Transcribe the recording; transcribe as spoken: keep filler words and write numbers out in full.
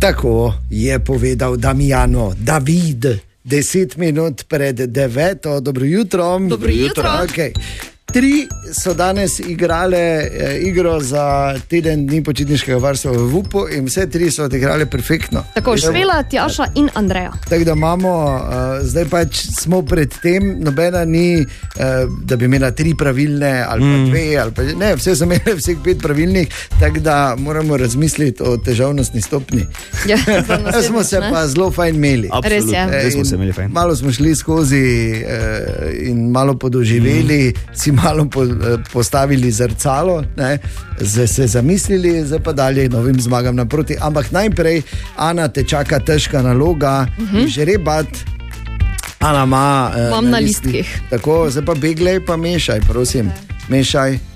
Tako je povedal Damjano David, deset minut pred deveto. Dobro jutro. Dobro jutro. Okay. Tri so danes igrale eh, igro za teden dni počitniškega varstva v Vupu in vse tri so odigrale perfektno. Tako, Špela, Tjaša in Andreja. Tako da imamo, uh, zdaj pač smo pred tem, nobena ni, uh, da bi imela tri pravilne ali pa dve, ali pa ne, vse so imeli vseh pet pravilnih, tako da moramo razmisliti o težavnostni stopni. Ja, smo se ne? pa zelo fajn imeli. Res je. Res smo se imeli fajn. Malo smo šli skozi uh, in malo podoživeli, mm. si malo po, postavili zrcalo, ne, zdaj se zamislili, zdaj pa dalje novim zmagam naproti. Ampak najprej, Ana, te čaka težka naloga, uh-huh. žrebat. Ana ima... Imam na, na listkih. Tako, zdaj pa beglej, pa mešaj, prosim. Okay. Mešaj.